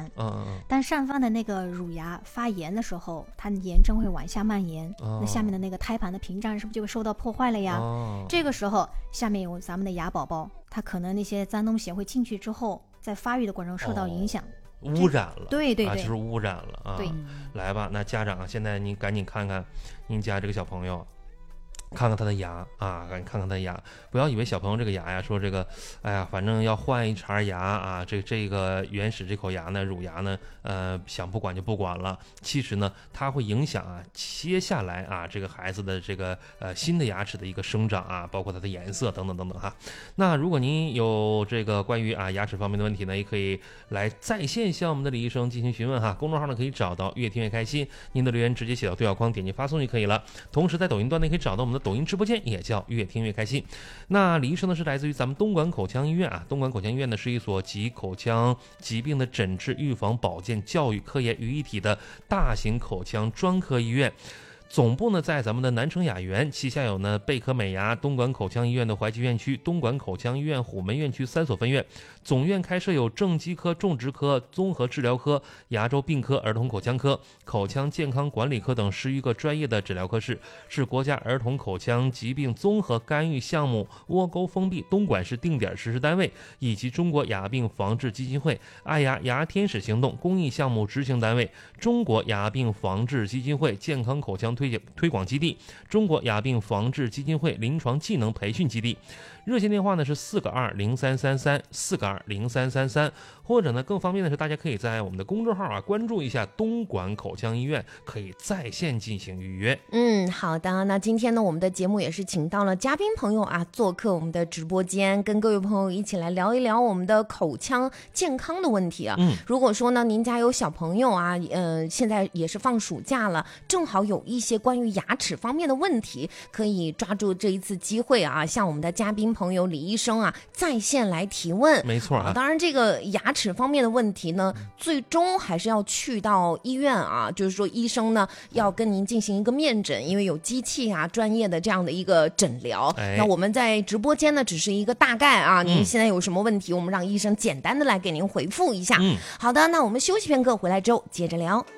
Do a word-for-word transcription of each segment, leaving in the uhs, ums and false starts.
烦， 嗯， 但上方的那个乳牙发炎的时候，它的炎症会往下蔓延， 哦、 那下面的那个胎盘的屏障是不是就会受到破坏了呀？ 哦、 这个时候下面有咱们的牙宝宝，它可能那些脏东西会进去之后，在发育的过程中受到影响。哦污染了， 对对对、 啊，就是污染了啊！ 对， 来吧，那家长现在您赶紧看看您家这个小朋友，看看他的牙啊，赶紧看看他的牙，不要以为小朋友这个牙呀，说这个，哎呀，反正要换一茬牙啊，这这个原始这口牙呢，乳牙呢，呃，想不管就不管了。其实呢，它会影响啊，接下来啊，这个孩子的这个呃新的牙齿的一个生长啊，包括它的颜色等等等等哈。那如果您有这个关于啊牙齿方面的问题呢，也可以来在线向我们的李医生进行询问哈。公众号呢可以找到越听越开心，您的留言直接写到对话框，点击发送就可以了。同时在抖音端呢可以找到我们的抖音直播间，也叫越听越开心。那李医生呢是来自于咱们东莞口腔医院啊，东莞口腔医院呢是一所集口腔疾病的诊治、预防、保健、教育、科研于一体的大型口腔专科医院。总部呢在咱们的南城雅园，旗下有呢贝壳美牙、东莞口腔医院的淮集院区、东莞口腔医院虎门院区三所分院。总院开设有正畸科、种植科、综合治疗科、牙周病科、儿童口腔科、口腔健康管理科等十余个专业的诊疗科室，是国家儿童口腔疾病综合干预项目窝沟封闭东莞市定点实施单位，以及中国牙病防治基金会爱牙牙天使行动公益项目执行单位，中国牙病防治基金会健康口腔推推广基地，中国牙病防治基金会临床技能培训基地。热线电话呢是四个二零三三三，四个二零三三三，或者呢更方便的是，大家可以在我们的公众号啊关注一下东莞口腔医院，可以在线进行预约。 嗯，好的。那今天呢，我们的节目也是请到了嘉宾朋友啊，做客我们的直播间，跟各位朋友一起来聊一聊我们的口腔健康的问题啊。 嗯， 如果说呢，您家有小朋友啊，呃，现在也是放暑假了，正好有一些关于牙齿方面的问题，可以抓住这一次机会啊，向我们的嘉宾朋友李医生啊在线来提问。 没错啊， 当然这个牙齿方面的问题呢，最终还是要去到医院啊，就是说医生呢要跟您进行一个面诊，因为有机器啊专业的这样的一个诊疗。 哎、 那我们在直播间呢只是一个大概啊，您现在有什么问题，嗯、我们让医生简单的来给您回复一下。 嗯， 好的，那我们休息片刻，回来之后接着聊。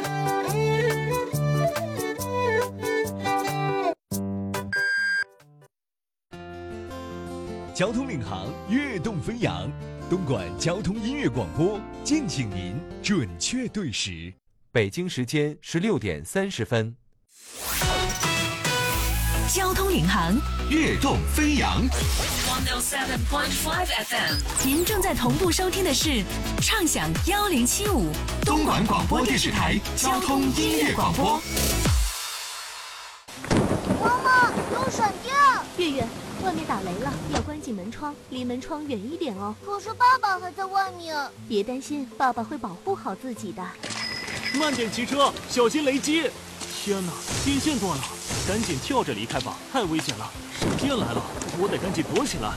交通领航，跃动飞扬，东莞交通音乐广播，敬请您准确对时。 北京时间十六点三十分。 交通领航， 跃动飞扬。 一零七点五 F M， 您正在同步收听的是畅享一零七五东莞广播电视台交通音乐广播。 妈妈，有闪电！ 月月，外面打雷了，要关紧门窗，离门窗远一点哦。 可是爸爸还在外面。 别担心，爸爸会保护好自己的。 慢点骑车，小心雷击！天哪，电线断了，赶紧跳着离开吧，太危险了！闪电来了，我得赶紧躲起来。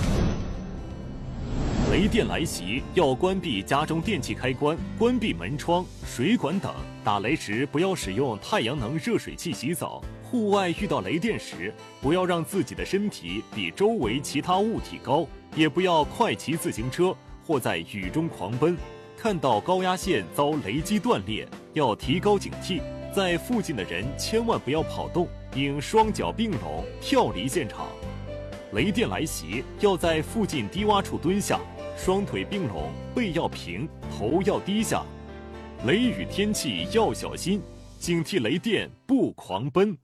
雷电来袭，要关闭家中电器开关，关闭门窗、水管等。打雷时不要使用太阳能热水器洗澡。户外遇到雷电时，不要让自己的身体比周围其他物体高，也不要快骑自行车或在雨中狂奔。看到高压线遭雷击断裂，要提高警惕。在附近的人千万不要跑动，应双脚并拢跳离现场。雷电来袭，要在附近低洼处蹲下，双腿并拢，背要平，头要低下。雷雨天气要小心，警惕雷电不狂奔。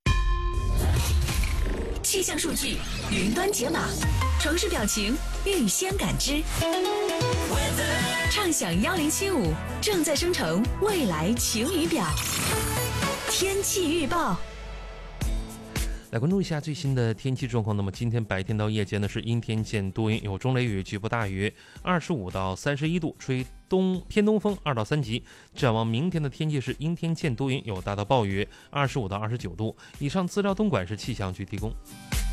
气象数据云端解码，城市表情预先感知。畅享一零七五正在生成未来晴雨表。天气预报， 来关注一下最新的天气状况。那么今天白天到夜间呢是阴天见多云，有中雷雨，局部大雨，二十五到三十一度，吹东偏东风二到三级。展望明天的天气是阴天见多云，有大到暴雨，二十五到二十九度。以上资料东莞市气象局提供。